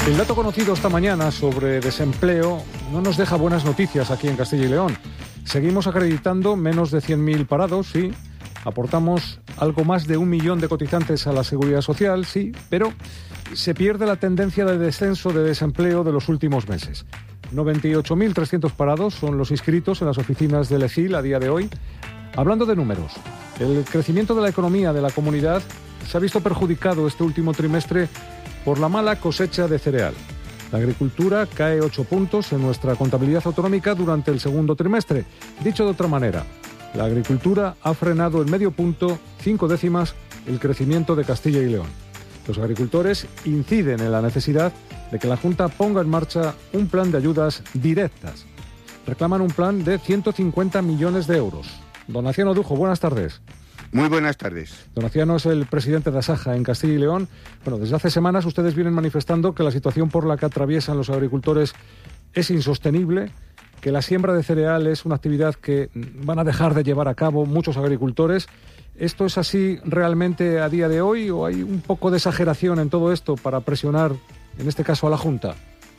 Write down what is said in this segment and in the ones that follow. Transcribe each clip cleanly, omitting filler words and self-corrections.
El dato conocido esta mañana sobre desempleo no nos deja buenas noticias aquí en Castilla y León. Seguimos acreditando menos de 100.000 parados, sí. Aportamos algo más de 1 millón de cotizantes a la Seguridad Social, sí, pero se pierde la tendencia de descenso de desempleo de los últimos meses. 98.300 parados son los inscritos en las oficinas del EGIL a día de hoy. Hablando de números, el crecimiento de la economía de la comunidad se ha visto perjudicado este último trimestre por la mala cosecha de cereal. La agricultura cae 8 puntos en nuestra contabilidad autonómica durante el segundo trimestre. Dicho de otra manera, la agricultura ha frenado en medio punto, 5 décimas, el crecimiento de Castilla y León. Los agricultores inciden en la necesidad de que la Junta ponga en marcha un plan de ayudas directas. Reclaman un plan de 150 millones de euros. Don Aciano Dujo, buenas tardes. Muy buenas tardes. Don Aciano es el presidente de Asaja en Castilla y León. Bueno, desde hace semanas ustedes vienen manifestando que la situación por la que atraviesan los agricultores es insostenible, que la siembra de cereal es una actividad que van a dejar de llevar a cabo muchos agricultores. ¿Esto es así realmente a día de hoy o hay un poco de exageración en todo esto para presionar, en este caso, a la Junta?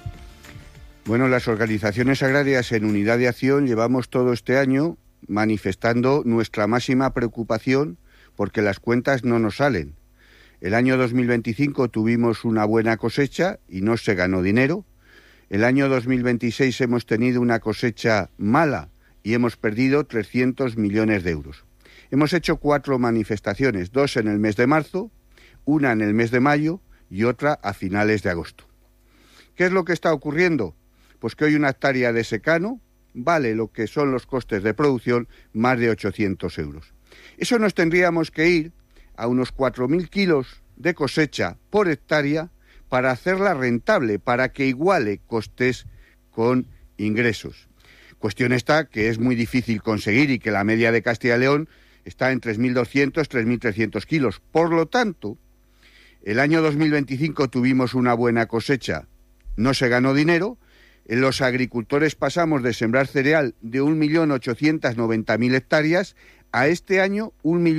Bueno, las organizaciones agrarias en unidad de acción llevamos todo este año manifestando nuestra máxima preocupación porque las cuentas no nos salen. El año 2025 tuvimos una buena cosecha y no se ganó dinero. El año 2026 hemos tenido una cosecha mala y hemos perdido 300 millones de euros. Hemos hecho 4 manifestaciones, 2 en el mes de marzo, una en el mes de mayo y otra a finales de agosto. ¿Qué es lo que está ocurriendo? Pues que hoy una hectárea de secano vale lo que son los costes de producción, más de 800 euros. Eso nos tendríamos que ir a unos 4.000 kilos de cosecha por hectárea para hacerla rentable, para que iguale costes con ingresos. Cuestión está que es muy difícil conseguir y que la media de Castilla y León está en 3.200, 3.300 kilos. Por lo tanto, el año 2025 tuvimos una buena cosecha, no se ganó dinero. Los agricultores pasamos de sembrar cereal de 1.890.000 hectáreas a este año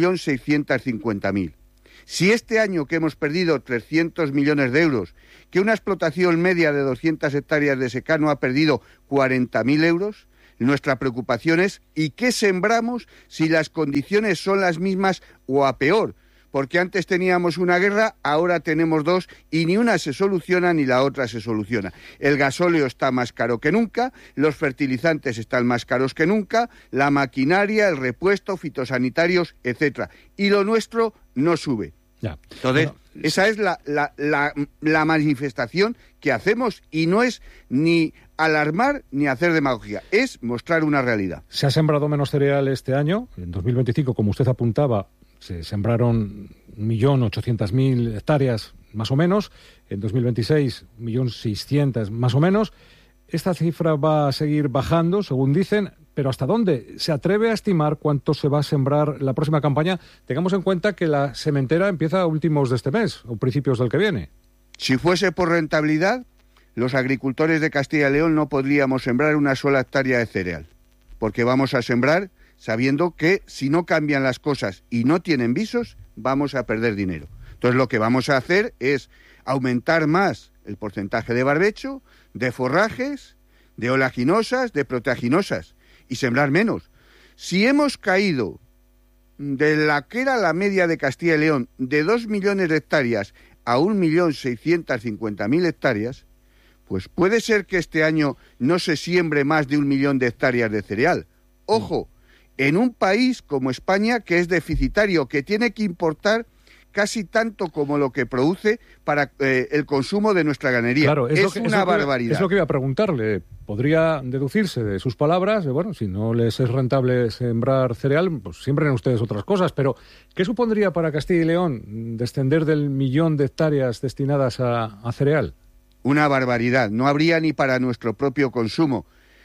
1.650.000. Si este año que hemos perdido 300 millones de euros, que una explotación media de 200 hectáreas de secano ha perdido 40.000 euros, nuestra preocupación es ¿y qué sembramos si las condiciones son las mismas o a peor? Porque antes teníamos una guerra, ahora tenemos 2 y ni una se soluciona ni la otra se soluciona. El gasóleo está más caro que nunca, los fertilizantes están más caros que nunca, la maquinaria, el repuesto, fitosanitarios, etcétera. Y lo nuestro no sube. Ya. Entonces, bueno, esa es la manifestación que hacemos y no es ni alarmar ni hacer demagogia, es mostrar una realidad. Se ha sembrado menos cereal este año, en 2025, como usted apuntaba, se sembraron 1.800.000 hectáreas, más o menos. En 2026, 1.600.000, más o menos. Esta cifra va a seguir bajando, según dicen, pero ¿hasta dónde? ¿Se atreve a estimar cuánto se va a sembrar la próxima campaña? Tengamos en cuenta que la sementera empieza a últimos de este mes, o principios del que viene. Si fuese por rentabilidad, los agricultores de Castilla y León no podríamos sembrar una sola hectárea de cereal, porque vamos a sembrar sabiendo que si no cambian las cosas y no tienen visos, vamos a perder dinero. Entonces lo que vamos a hacer es aumentar más el porcentaje de barbecho, de forrajes, de oleaginosas, de proteaginosas y sembrar menos. Si hemos caído de la que era la media de Castilla y León de 2 millones de hectáreas a 1.650.000 hectáreas, pues puede ser que este año no se siembre más de 1 millón de hectáreas de cereal. ¡Ojo! En un país como España, que es deficitario, que tiene que importar casi tanto como lo que produce para el consumo de nuestra ganadería. Claro, es una barbaridad. Es lo que iba a preguntarle. Podría deducirse de sus palabras, bueno, si no les es rentable sembrar cereal, pues siembren ustedes otras cosas, pero ¿qué supondría para Castilla y León descender del 1 millón de hectáreas destinadas a cereal? Una barbaridad. No habría ni para nuestro propio consumo.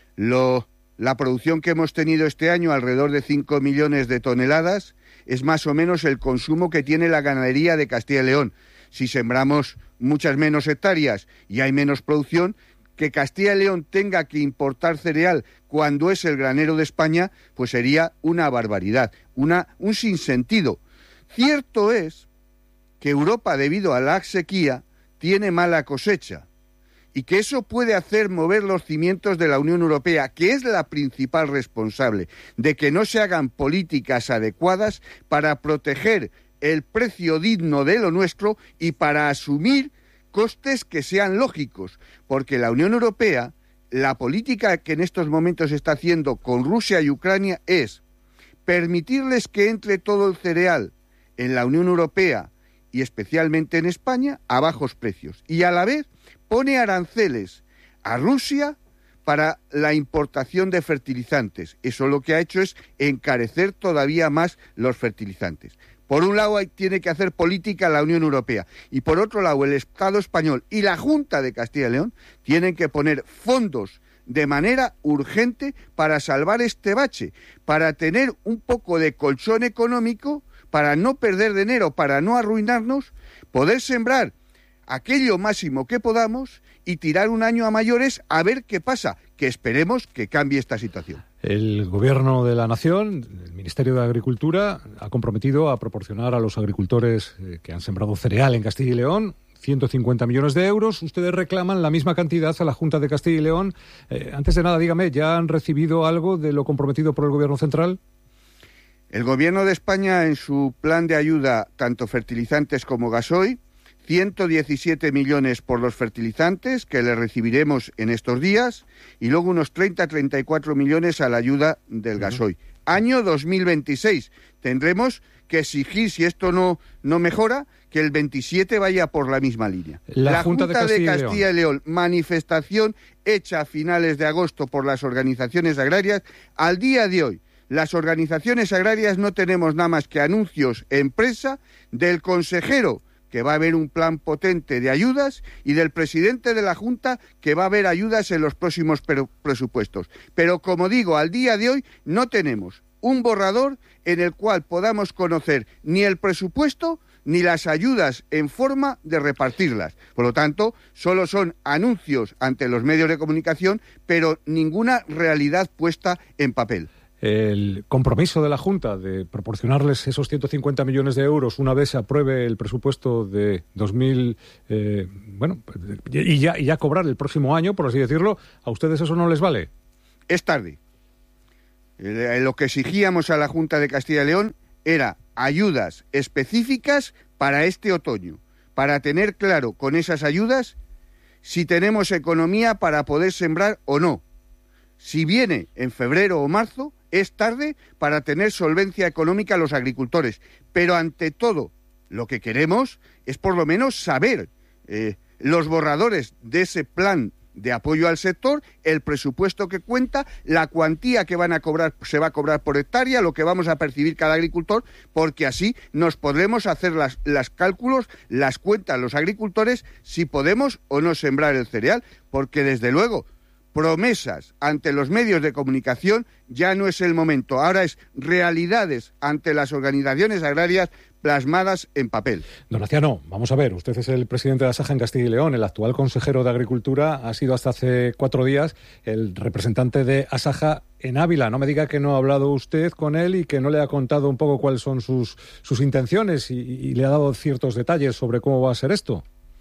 La producción que hemos tenido este año, alrededor de 5 millones de toneladas, es más o menos el consumo que tiene la ganadería de Castilla y León. Si sembramos muchas menos hectáreas y hay menos producción, que Castilla y León tenga que importar cereal cuando es el granero de España, pues sería una barbaridad, un sinsentido. Cierto es que Europa, debido a la sequía, tiene mala cosecha. y que eso puede hacer mover los cimientos de la Unión Europea, que es la principal responsable de que no se hagan políticas adecuadas para proteger el precio digno de lo nuestro y para asumir costes que sean lógicos, porque la Unión Europea, la política que en estos momentos está haciendo con Rusia y Ucrania es permitirles que entre todo el cereal en la Unión Europea y especialmente en España a bajos precios, y a la vez pone aranceles a Rusia para la importación de fertilizantes. Eso lo que ha hecho es encarecer todavía más los fertilizantes. Por un lado tiene que hacer política la Unión Europea y por otro lado el Estado español y la Junta de Castilla y León tienen que poner fondos de manera urgente para salvar este bache, para tener un poco de colchón económico, para no perder dinero, para no arruinarnos, poder sembrar aquello máximo que podamos y tirar un año a mayores a ver qué pasa, que esperemos que cambie esta situación. El Gobierno de la Nación, el Ministerio de Agricultura, ha comprometido a proporcionar a los agricultores que han sembrado cereal en Castilla y León 150 millones de euros. Ustedes reclaman la misma cantidad a la Junta de Castilla y León. Antes de nada, dígame, ¿ya han recibido algo de lo comprometido por el Gobierno central? El Gobierno de España, en su plan de ayuda, tanto fertilizantes como gasoil, 117 millones por los fertilizantes, que le recibiremos en estos días, y luego unos 34 millones a la ayuda del gasoil. Año 2026. Tendremos que exigir, si esto no mejora, que el 27 vaya por la misma línea. La Junta de Castilla y León, manifestación hecha a finales de agosto por las organizaciones agrarias. Al día de hoy, las organizaciones agrarias no tenemos nada más que anuncios en prensa del consejero que va a haber un plan potente de ayudas, y del presidente de la Junta que va a haber ayudas en los próximos presupuestos. Pero, como digo, al día de hoy no tenemos un borrador en el cual podamos conocer ni el presupuesto ni las ayudas en forma de repartirlas. Por lo tanto, solo son anuncios ante los medios de comunicación, pero ninguna realidad puesta en papel. El compromiso de la Junta de proporcionarles esos 150 millones de euros una vez se apruebe el presupuesto de 2000, y ya cobrar el próximo año, por así decirlo, ¿a ustedes eso no les vale? Es tarde. Lo que exigíamos a la Junta de Castilla y León era ayudas específicas para este otoño, para tener claro con esas ayudas si tenemos economía para poder sembrar o no. Si viene en febrero o marzo, es tarde para tener solvencia económica a los agricultores. Pero ante todo, lo que queremos es por lo menos saber los borradores de ese plan de apoyo al sector, el presupuesto que cuenta, la cuantía que van a cobrar, se va a cobrar por hectárea, lo que vamos a percibir cada agricultor, porque así nos podremos hacer las cálculos, las cuentas los agricultores, si podemos o no sembrar el cereal, porque desde luego promesas ante los medios de comunicación ya no es el momento. Ahora es realidades ante las organizaciones agrarias plasmadas en papel. Don Aciano, vamos a ver, usted es el presidente de Asaja en Castilla y León, el actual consejero de Agricultura ha sido hasta hace 4 días el representante de Asaja en Ávila. No me diga que no ha hablado usted con él y que no le ha contado un poco cuáles son sus intenciones y le ha dado ciertos detalles sobre cómo va a ser esto.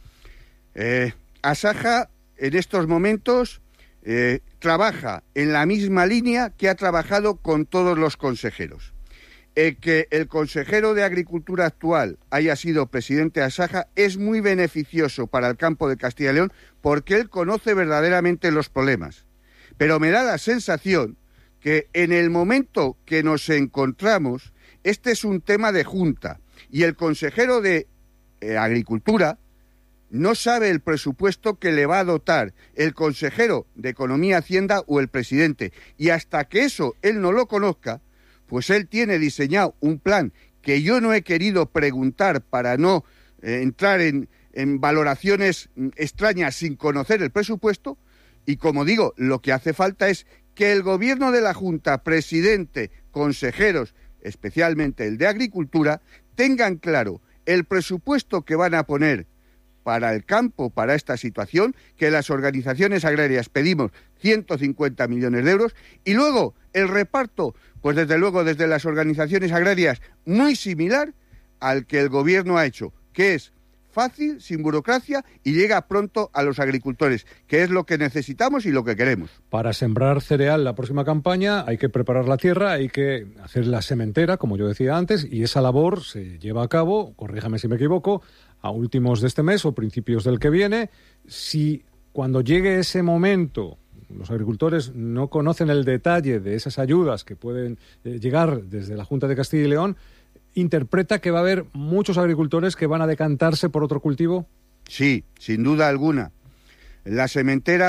Asaja en estos momentos trabaja en la misma línea que ha trabajado con todos los consejeros. Que el consejero de Agricultura actual haya sido presidente de Asaja es muy beneficioso para el campo de Castilla y León porque él conoce verdaderamente los problemas. Pero me da la sensación que en el momento que nos encontramos, este es un tema de Junta y el consejero de Agricultura no sabe el presupuesto que le va a dotar el consejero de Economía y Hacienda o el presidente. Y hasta que eso él no lo conozca, pues él tiene diseñado un plan que yo no he querido preguntar para no entrar en valoraciones extrañas sin conocer el presupuesto. Y como digo, lo que hace falta es que el gobierno de la Junta, presidente, consejeros, especialmente el de Agricultura, tengan claro el presupuesto que van a poner para el campo, para esta situación, que las organizaciones agrarias pedimos 150 millones de euros, y luego el reparto, pues desde luego desde las organizaciones agrarias, muy similar al que el gobierno ha hecho, que es fácil, sin burocracia y llega pronto a los agricultores, que es lo que necesitamos y lo que queremos. Para sembrar cereal la próxima campaña hay que preparar la tierra, hay que hacer la sementera, como yo decía antes, y esa labor se lleva a cabo, corríjame si me equivoco, a últimos de este mes o principios del que viene. Si cuando llegue ese momento los agricultores no conocen el detalle de esas ayudas que pueden llegar desde la Junta de Castilla y León, ¿interpreta que va a haber muchos agricultores que van a decantarse por otro cultivo? Sí, sin duda alguna. La sementera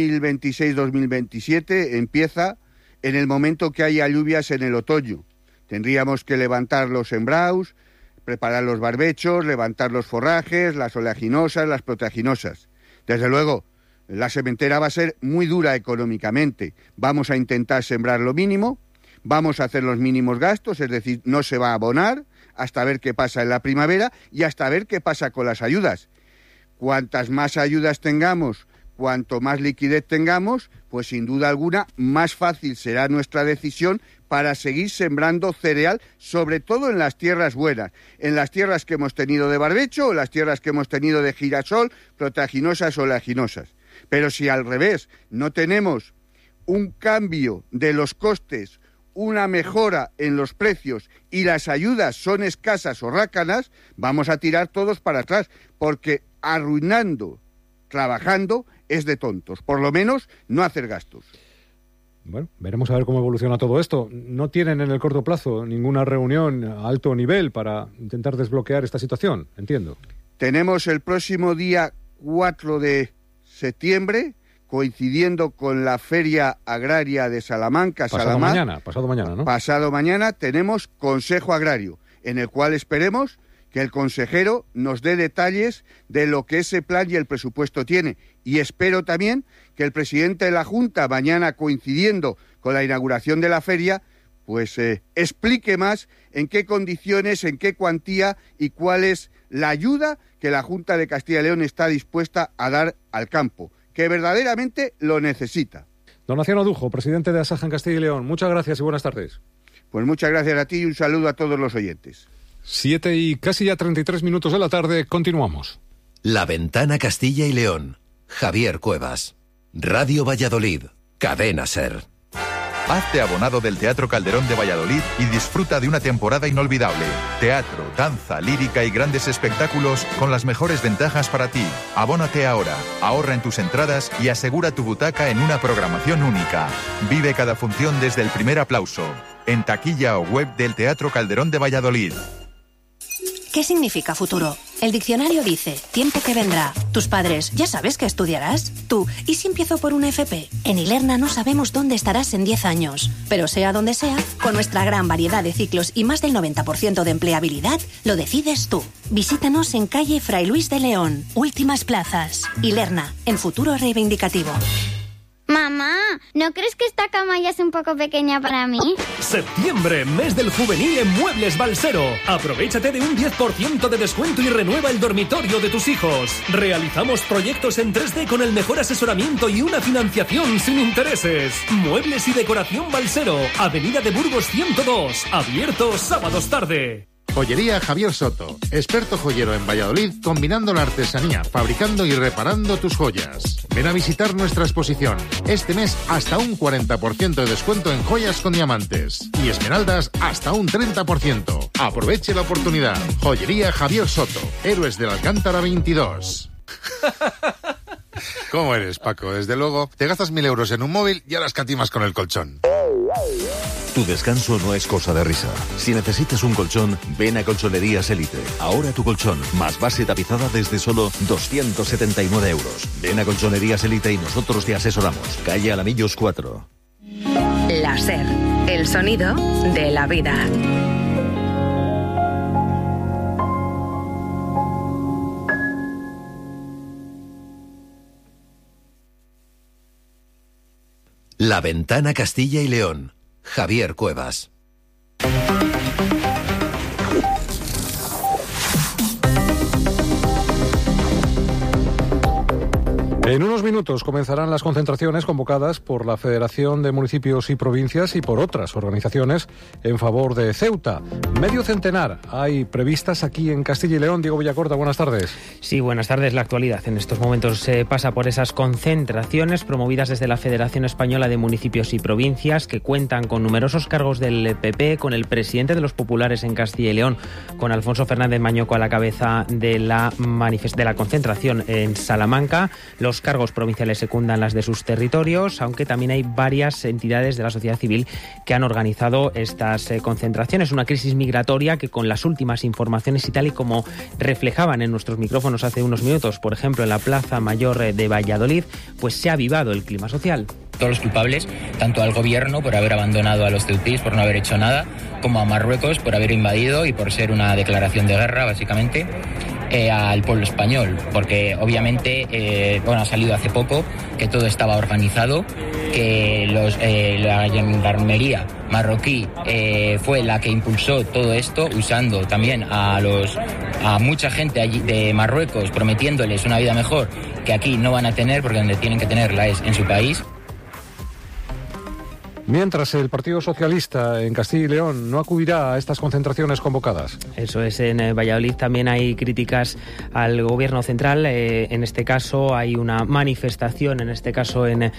2026-2027 empieza en el momento que haya lluvias en el otoño. Tendríamos que levantar los sembrados, preparar los barbechos, levantar los forrajes, las oleaginosas, las proteaginosas. Desde luego, la sementera va a ser muy dura económicamente. Vamos a intentar sembrar lo mínimo, vamos a hacer los mínimos gastos, es decir, no se va a abonar hasta ver qué pasa en la primavera y hasta ver qué pasa con las ayudas. Cuantas más ayudas tengamos, cuanto más liquidez tengamos, pues sin duda alguna más fácil será nuestra decisión para seguir sembrando cereal, sobre todo en las tierras buenas, en las tierras que hemos tenido de barbecho o las tierras que hemos tenido de girasol, proteaginosas o oleaginosas. Pero si al revés no tenemos un cambio de los costes, una mejora en los precios y las ayudas son escasas o rácanas, vamos a tirar todos para atrás, porque arruinando, trabajando, es de tontos. Por lo menos no hacer gastos. Bueno, veremos a ver cómo evoluciona todo esto. ¿No tienen en el corto plazo ninguna reunión a alto nivel para intentar desbloquear esta situación? Entiendo. Tenemos el próximo día 4 de septiembre, coincidiendo con la Feria Agraria de Salamanca. Pasado mañana, ¿no? Pasado mañana tenemos Consejo Agrario, en el cual esperemos que el consejero nos dé detalles de lo que ese plan y el presupuesto tiene. Y espero también que el presidente de la Junta, mañana coincidiendo con la inauguración de la feria, pues explique más en qué condiciones, en qué cuantía y cuál es la ayuda que la Junta de Castilla y León está dispuesta a dar al campo, que verdaderamente lo necesita. Don Naciano Dujo, presidente de Asaja en Castilla y León, muchas gracias y buenas tardes. Pues muchas gracias a ti y un saludo a todos los oyentes. 7 y casi ya 33 minutos de la tarde, continuamos. La Ventana Castilla y León. Javier Cuevas. Radio Valladolid. Cadena SER. Hazte abonado del Teatro Calderón de Valladolid y disfruta de una temporada inolvidable. Teatro, danza, lírica y grandes espectáculos con las mejores ventajas para ti. Abónate ahora, ahorra en tus entradas y asegura tu butaca en una programación única. Vive cada función desde el primer aplauso. En taquilla o web del Teatro Calderón de Valladolid. ¿Qué significa futuro? El diccionario dice, tiempo que vendrá. Tus padres, ¿ya sabes qué estudiarás? Tú, ¿y si empiezo por una FP? En Ilerna no sabemos dónde estarás en 10 años. Pero sea donde sea, con nuestra gran variedad de ciclos y más del 90% de empleabilidad, lo decides tú. Visítanos en calle Fray Luis de León. Últimas plazas. Ilerna, en futuro reivindicativo. Mamá, ¿no crees que esta cama ya es un poco pequeña para mí? Septiembre, mes del juvenil en Muebles Balsero. Aprovechate de un 10% de descuento y renueva el dormitorio de tus hijos. Realizamos proyectos en 3D con el mejor asesoramiento y una financiación sin intereses. Muebles y decoración Balsero, Avenida de Burgos 102, abierto sábados tarde. Joyería Javier Soto, experto joyero en Valladolid, combinando la artesanía, fabricando y reparando tus joyas. Ven a visitar nuestra exposición. Este mes hasta un 40% de descuento en joyas con diamantes. Y esmeraldas hasta un 30%. Aproveche la oportunidad. Joyería Javier Soto, Héroes del Alcántara 22. ¿Cómo eres, Paco? Desde luego, te gastas 1.000 euros en un móvil y ahora escatimas con el colchón. Tu descanso no es cosa de risa. Si necesitas un colchón, ven a Colchonerías Elite. Ahora tu colchón, más base tapizada desde solo 279 euros. Ven a Colchonerías Elite y nosotros te asesoramos. Calle Alamillos 4. La SER, el sonido de la vida. La Ventana Castilla y León. Javier Cuevas. En unos minutos comenzarán las concentraciones convocadas por la Federación de Municipios y Provincias y por otras organizaciones en favor de Ceuta. Medio centenar hay previstas aquí en Castilla y León. Diego Villacorta, buenas tardes. Sí, buenas tardes. La actualidad en estos momentos se pasa por esas concentraciones promovidas desde la Federación Española de Municipios y Provincias, que cuentan con numerosos cargos del PP, con el presidente de los populares en Castilla y León, con Alfonso Fernández Mañoco a la cabeza de la concentración en Salamanca. Los cargos provinciales secundan las de sus territorios, aunque también hay varias entidades de la sociedad civil que han organizado estas concentraciones. Una crisis migratoria que, con las últimas informaciones y tal y como reflejaban en nuestros micrófonos hace unos minutos, por ejemplo en la Plaza Mayor de Valladolid, pues se ha avivado el clima social. Todos los culpables, tanto al gobierno por haber abandonado a los ceutíes, por no haber hecho nada, como a Marruecos por haber invadido y por ser una declaración de guerra, básicamente, al pueblo español, porque obviamente ha salido hace poco que todo estaba organizado, que la gendarmería marroquí fue la que impulsó todo esto, usando también a mucha gente allí de Marruecos, prometiéndoles una vida mejor que aquí no van a tener, porque donde tienen que tenerla es en su país. Mientras el Partido Socialista en Castilla y León no acudirá a estas concentraciones convocadas. Eso es, en Valladolid también hay críticas al gobierno central. En este caso hay una manifestación, en este caso en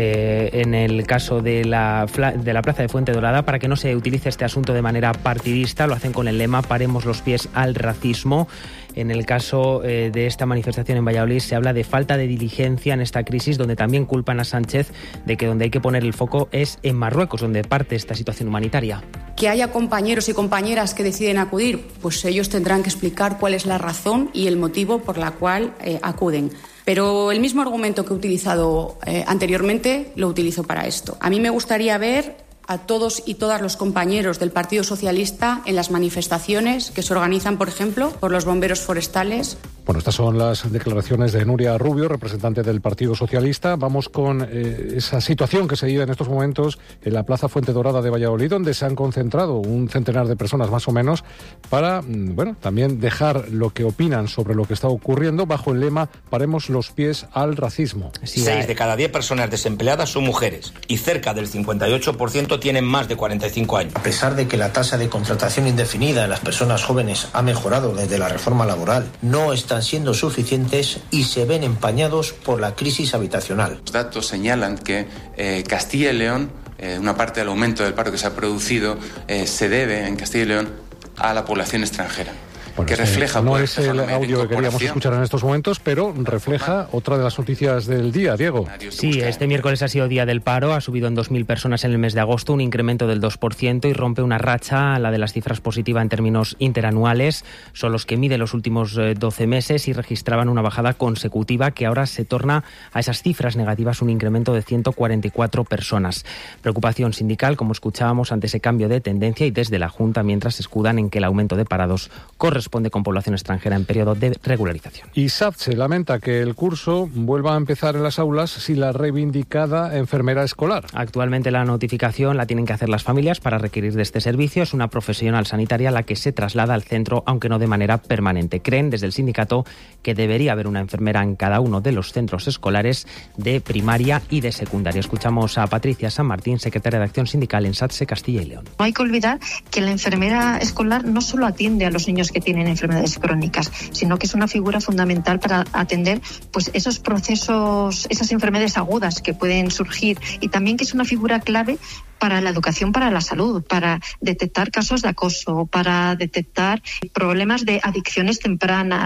el caso de la Plaza de Fuente Dorada, para que no se utilice este asunto de manera partidista. Lo hacen con el lema "Paremos los pies al racismo". En el caso de esta manifestación en Valladolid se habla de falta de diligencia en esta crisis, donde también culpan a Sánchez de que donde hay que poner el foco es en Marruecos, donde parte esta situación humanitaria. Que haya compañeros y compañeras que deciden acudir, pues ellos tendrán que explicar cuál es la razón y el motivo por la cual acuden. Pero el mismo argumento que he utilizado anteriormente lo utilizo para esto. A mí me gustaría ver a todos y todas los compañeros del Partido Socialista en las manifestaciones que se organizan, por ejemplo, por los bomberos forestales. Bueno, estas son las declaraciones de Nuria Rubio, representante del Partido Socialista. Vamos con esa situación que se vive en estos momentos en la Plaza Fuente Dorada de Valladolid, donde se han concentrado un centenar de personas más o menos para, también dejar lo que opinan sobre lo que está ocurriendo bajo el lema "Paremos los pies al racismo". 6 de cada 10 personas desempleadas son mujeres y cerca del 58% tienen más de 45 años. A pesar de que la tasa de contratación indefinida en las personas jóvenes ha mejorado desde la reforma laboral, no están siendo suficientes y se ven empañados por la crisis habitacional. Los datos señalan que Castilla y León, una parte del aumento del paro que se ha producido, se debe en Castilla y León a la población extranjera. Bueno, que refleja, no es el audio que queríamos escuchar en estos momentos, pero refleja otra de las noticias del día, Diego. Sí, este miércoles ha sido día del paro, ha subido en 2.000 personas en el mes de agosto, un incremento del 2% y rompe una racha, la de las cifras positivas en términos interanuales, son los que mide los últimos 12 meses y registraban una bajada consecutiva que ahora se torna a esas cifras negativas, un incremento de 144 personas. Preocupación sindical, como escuchábamos, ante ese cambio de tendencia, y desde la Junta, mientras se escudan en que el aumento de parados corresponde con población extranjera en periodo de regularización. Y SAPCHE lamenta que el curso vuelva a empezar en las aulas sin la reivindicada enfermera escolar. Actualmente la notificación la tienen que hacer las familias para requerir de este servicio. Es una profesional sanitaria la que se traslada al centro, aunque no de manera permanente. Creen desde el sindicato que debería haber una enfermera en cada uno de los centros escolares de primaria y de secundaria. Escuchamos a Patricia San Martín, secretaria de Acción Sindical en SATSE Castilla y León. No hay que olvidar que la enfermera escolar no solo atiende a los niños que tienen enfermedades crónicas, sino que es una figura fundamental para atender pues esos procesos, esas enfermedades agudas que pueden surgir, y también que es una figura clave para la educación, para la salud, para detectar casos de acoso, para detectar problemas de adicciones tempranas.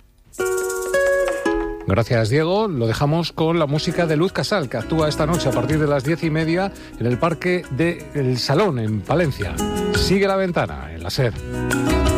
Gracias, Diego. Lo dejamos con la música de Luz Casal, que actúa esta noche a partir de las 10:30 en el Parque del Salón, en Palencia. Sigue la ventana, en la SER.